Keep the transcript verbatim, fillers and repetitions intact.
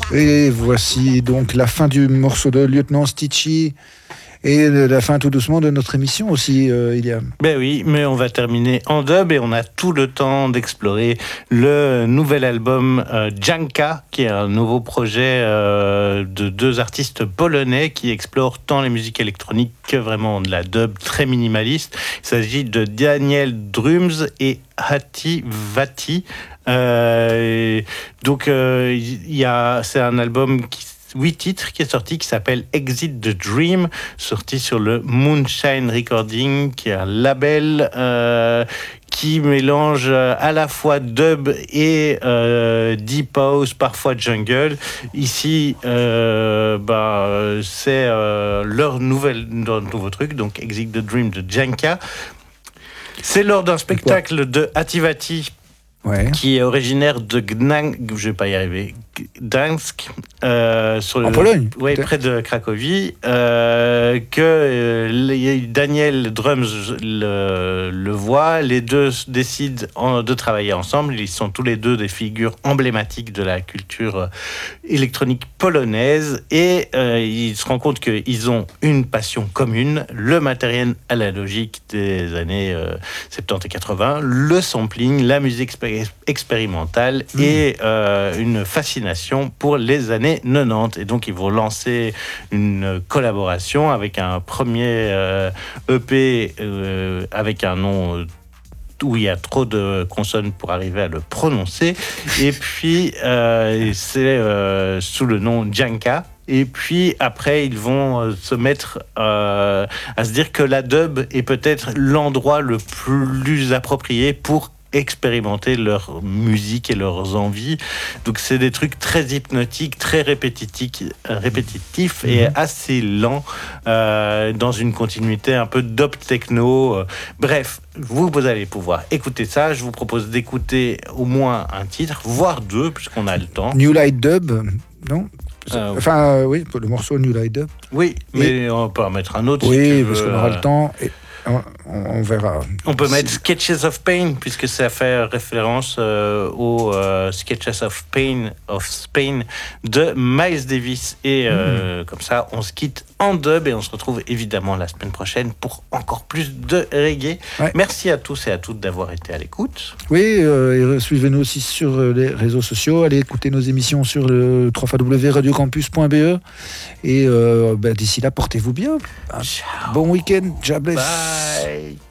Et voici donc la fin du morceau de Lieutenant Stitchy et la fin tout doucement de notre émission aussi, euh, Ilya. Ben oui, mais on va terminer en dub et on a tout le temps d'explorer le nouvel album euh, Janka, qui est un nouveau projet euh, de deux artistes polonais qui explorent tant les musiques électroniques que vraiment de la dub très minimaliste. Il s'agit de Daniel Drums et Hati Vati. Euh, donc euh, il y a, c'est un album qui huit titres qui est sorti, qui s'appelle Exit the Dream, sorti sur le Moonshine Recording, qui est un label euh, qui mélange à la fois dub et euh, deep house, parfois jungle. Ici, euh, bah, c'est euh, leur, nouvelle, leur nouveau truc, donc Exit the Dream de Janka. C'est lors d'un spectacle de Hativati, ouais, qui est originaire de Gdańsk, je vais pas y arriver, Gdańsk, euh, sur le, en Pologne, ouais, près de Cracovie, euh, que euh, Daniel Drums le, le voit, les deux décident en, de travailler ensemble. Ils sont tous les deux des figures emblématiques de la culture électronique polonaise et euh, ils se rendent compte qu'ils ont une passion commune, le matériel analogique des années euh, soixante-dix et quatre-vingts, le sampling, la musique expé- expérimentale mmh. et euh, une fascination pour les années quatre-vingt-dix. Et donc, ils vont lancer une collaboration avec un premier euh, E P euh, avec un nom euh, où il y a trop de consonnes pour arriver à le prononcer. Et puis, euh, c'est euh, sous le nom Janka. Et puis après, ils vont euh, se mettre euh, à se dire que la dub est peut-être l'endroit le plus approprié pour expérimenter leur musique et leurs envies. Donc c'est des trucs très hypnotiques, très répétitifs, répétitifs mmh. et assez lents, euh, dans une continuité un peu dub techno. Bref, vous, vous allez pouvoir écouter ça. Je vous propose d'écouter au moins un titre, voire deux, puisqu'on a le temps. New Light Dub, non ? Euh, enfin, euh, oui, pour le morceau New Light Dub. Oui, mais et... on peut en mettre un autre. Oui, si parce veux, qu'on aura euh... le temps. Et... On, on verra. On peut mettre Sketches of Pain, puisque ça fait référence euh, aux euh, Sketches of Pain of Spain de Miles Davis. Et euh, mmh. comme ça, on se quitte en dub et on se retrouve évidemment la semaine prochaine pour encore plus de reggae. Ouais. Merci à tous et à toutes d'avoir été à l'écoute. Oui, euh, et suivez-nous aussi sur les réseaux sociaux. Allez écouter nos émissions sur le w w w point radio campus point b e. Et euh, ben, d'ici là, portez-vous bien. Ciao. Bon week-end. God bless. Bye.